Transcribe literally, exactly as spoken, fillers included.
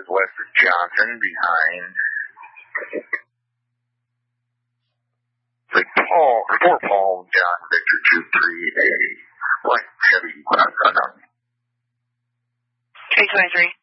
west of Johnson, behind the Paul, Fort Paul, John Victor two three A, white Chevy. three twenty-three.